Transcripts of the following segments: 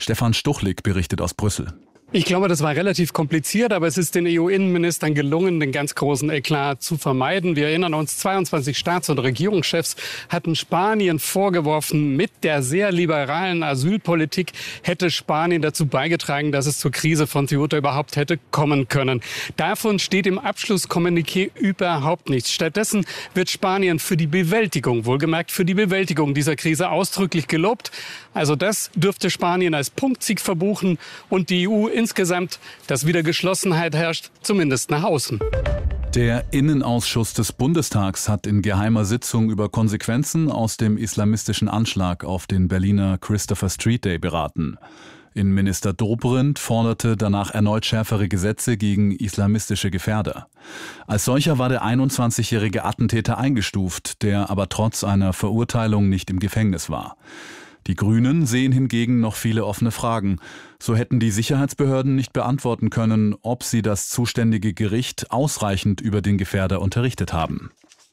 Stefan Stuchlik berichtet aus Brüssel. Ich glaube, das war relativ kompliziert, aber es ist den EU-Innenministern gelungen, den ganz großen Eklat zu vermeiden. Wir erinnern uns, 22 Staats- und Regierungschefs hatten Spanien vorgeworfen, mit der sehr liberalen Asylpolitik hätte Spanien dazu beigetragen, dass es zur Krise von Ceuta überhaupt hätte kommen können. Davon steht im Abschlusskommuniqué überhaupt nichts. Stattdessen wird Spanien für die Bewältigung, wohlgemerkt für die Bewältigung dieser Krise ausdrücklich gelobt. Also das dürfte Spanien als Punktsieg verbuchen und die EU insgesamt, dass wieder Geschlossenheit herrscht, zumindest nach außen. Der Innenausschuss des Bundestags hat in geheimer Sitzung über Konsequenzen aus dem islamistischen Anschlag auf den Berliner Christopher Street Day beraten. Innenminister Dobrindt forderte danach erneut schärfere Gesetze gegen islamistische Gefährder. Als solcher war der 21-jährige Attentäter eingestuft, der aber trotz einer Verurteilung nicht im Gefängnis war. Die Grünen sehen hingegen noch viele offene Fragen. So hätten die Sicherheitsbehörden nicht beantworten können, ob sie das zuständige Gericht ausreichend über den Gefährder unterrichtet haben.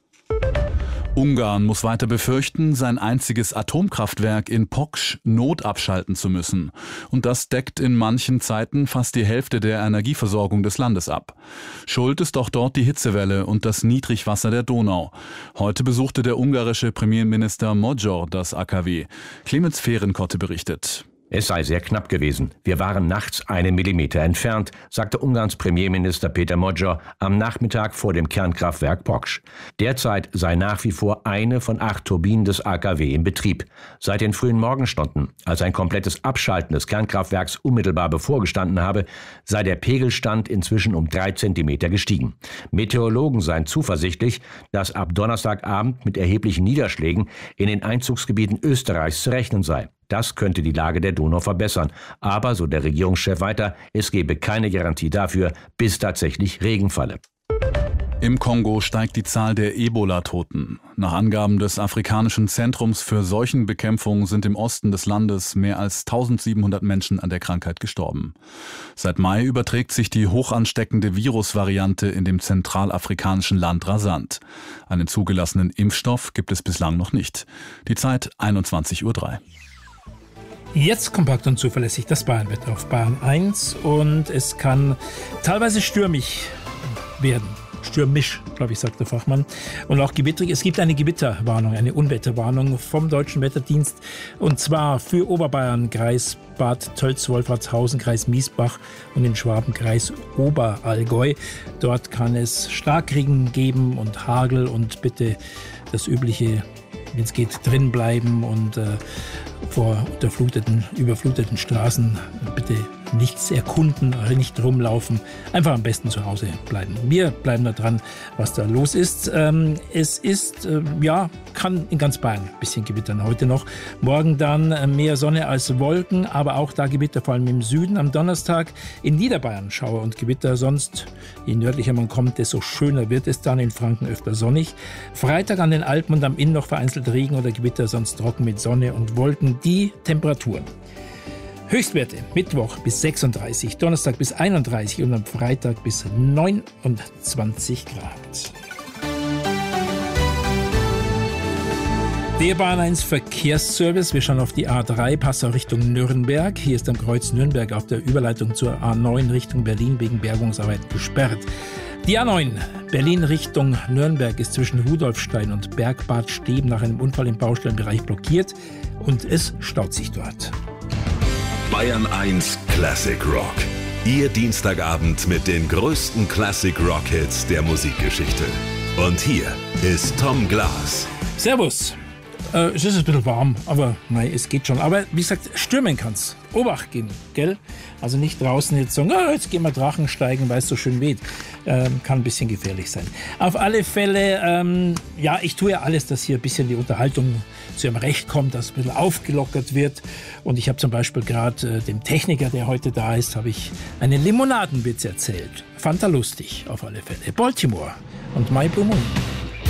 Ungarn muss weiter befürchten, sein einziges Atomkraftwerk in Poksch notabschalten zu müssen. Und das deckt in manchen Zeiten fast die Hälfte der Energieversorgung des Landes ab. Schuld ist doch dort die Hitzewelle und das Niedrigwasser der Donau. Heute besuchte der ungarische Premierminister Magyar das AKW. Clemens Fehrenkotte berichtet. Es sei sehr knapp gewesen. Wir waren nachts 1 Millimeter entfernt, sagte Ungarns Premierminister Péter Magyar am Nachmittag vor dem Kernkraftwerk Poksch. Derzeit sei nach wie vor eine von 8 Turbinen des AKW in Betrieb. Seit den frühen Morgenstunden, als ein komplettes Abschalten des Kernkraftwerks unmittelbar bevorgestanden habe, sei der Pegelstand inzwischen um 3 Zentimeter gestiegen. Meteorologen seien zuversichtlich, dass ab Donnerstagabend mit erheblichen Niederschlägen in den Einzugsgebieten Österreichs zu rechnen sei. Das könnte die Lage der Donau verbessern. Aber, so der Regierungschef weiter, es gebe keine Garantie dafür, bis tatsächlich Regen falle. Im Kongo steigt die Zahl der Ebola-Toten. Nach Angaben des Afrikanischen Zentrums für Seuchenbekämpfung sind im Osten des Landes mehr als 1700 Menschen an der Krankheit gestorben. Seit Mai überträgt sich die hochansteckende Virusvariante in dem zentralafrikanischen Land rasant. Einen zugelassenen Impfstoff gibt es bislang noch nicht. Die Zeit 21:03 Uhr. Jetzt kompakt und zuverlässig das Bayernwetter auf Bayern 1 und es kann teilweise stürmisch werden. Stürmisch, glaube ich, sagt der Fachmann. Und auch gewitterig. Es gibt eine Gewitterwarnung, eine Unwetterwarnung vom Deutschen Wetterdienst. Und zwar für Oberbayern, Kreis Bad Tölz-Wolfratshausen, Kreis Miesbach und den Schwabenkreis Oberallgäu. Dort kann es Starkregen geben und Hagel und bitte das übliche, wenn es geht, drin bleiben und vor überfluteten Straßen bitte nichts erkunden, nicht rumlaufen, einfach am besten zu Hause bleiben. Wir bleiben da dran, was da los ist. Es ist, kann in ganz Bayern ein bisschen gewittern heute noch. Morgen dann mehr Sonne als Wolken, aber auch da Gewitter, vor allem im Süden. Am Donnerstag in Niederbayern Schauer und Gewitter. Sonst, je nördlicher man kommt, desto schöner wird es dann. In Franken öfter sonnig. Freitag an den Alpen und am Inn noch vereinzelt Regen oder Gewitter, sonst trocken mit Sonne und Wolken. Die Temperaturen. Höchstwerte Mittwoch bis 36, Donnerstag bis 31 und am Freitag bis 29 Grad. Der Bahn 1 Verkehrsservice. Wir schauen auf die A3 Passau Richtung Nürnberg. Hier ist am Kreuz Nürnberg auf der Überleitung zur A9 Richtung Berlin wegen Bergungsarbeit gesperrt. Die A9 Berlin Richtung Nürnberg ist zwischen Rudolfstein und Bergbad Steben nach einem Unfall im Baustellenbereich blockiert und es staut sich dort. Bayern 1 Classic Rock. Ihr Dienstagabend mit den größten Classic Rock Hits der Musikgeschichte. Und hier ist Tom Glas. Servus. Es ist ein bisschen warm, aber nein, es geht schon. Aber wie gesagt, stürmen kann's. Obacht geben, gell? Also nicht draußen jetzt sagen, jetzt gehen wir Drachen steigen, weil es so schön weht. Kann ein bisschen gefährlich sein. Auf alle Fälle, ich tue ja alles, dass hier ein bisschen die Unterhaltung zu ihrem Recht kommt, dass ein bisschen aufgelockert wird. Und ich habe zum Beispiel gerade dem Techniker, der heute da ist, habe ich einen Limonadenwitz erzählt. Fand er lustig, auf alle Fälle. Baltimore und My Blue Moon.